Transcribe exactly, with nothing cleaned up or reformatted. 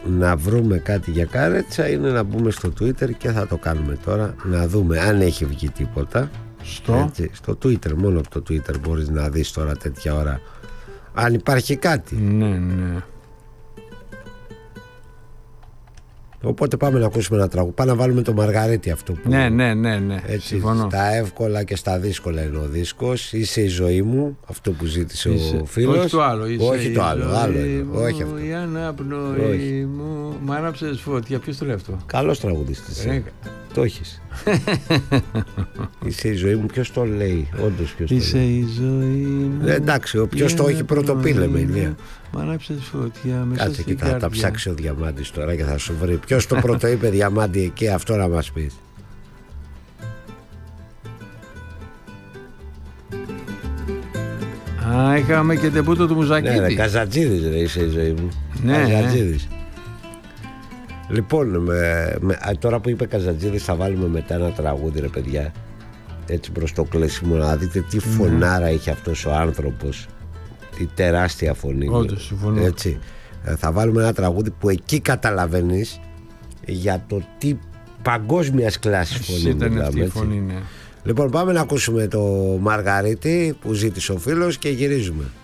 να βρούμε κάτι για Κάρετσα είναι να μπούμε στο Twitter και θα το κάνουμε τώρα. Να δούμε αν έχει βγει τίποτα. Στο, Έτσι, στο Twitter, μόνο από το Twitter μπορείς να δεις τώρα τέτοια ώρα αν υπάρχει κάτι. Ναι, ναι. Οπότε πάμε να ακούσουμε ένα τραγούδι. Πάμε να βάλουμε το Μαργαρίτη αυτό που... Ναι, ναι, ναι, ναι. Έτσι, συμφωνώ. στα εύκολα και στα δύσκολα είναι ο δίσκος. Είσαι η ζωή μου, αυτό που ζήτησε Είσαι... ο φίλος. Όχι το άλλο. Είσαι όχι το άλλο, άλλο μου, όχι αυτό. Η αναπνοή όχι. μου. Μ' άναψες φωτιά. Ποιος το λέει αυτό? Καλός τραγουδιστής. Ε, το έχεις. Είσαι η ζωή μου, ποιος το λέει? Όντως ποιος το Είσαι λέει? η ζωή μου. Ε, εντάξει, ο ποιος το έχει πρωτοπεί λέμε, Ηλία. Μ' άναψες φωτιά μέσα Κάτσε στην και θα τα ψάξει ο Διαμάντης τώρα και θα σου βρει. Ποιος το πρώτο είπε, Διαμάντη, εκεί, αυτό να μας πεις. Α, είχαμε και τεπούτο του Μουζακίτη. Ναι, ρε, Καζατζίδης ρε, είσαι η ζωή μου. Ναι, Καζατζίδης. Λοιπόν, με, με, τώρα που είπε Καζατζίδης θα βάλουμε μετά ένα τραγούδι ρε παιδιά. Έτσι προς το κλείσιμο να δείτε τι φωνάρα mm. είχε αυτός ο άνθρωπος. Τι τεράστια φωνή. Όντως, συμφωνώ. Έτσι. Θα βάλουμε ένα τραγούδι που εκεί καταλαβαίνεις για το τι παγκόσμιας κλάσης φωνή ήταν μιλάμε, αυτή η έτσι. φωνή, ναι. Λοιπόν, πάμε να ακούσουμε το Μαργαρίτη που ζήτησε ο φίλος και γυρίζουμε.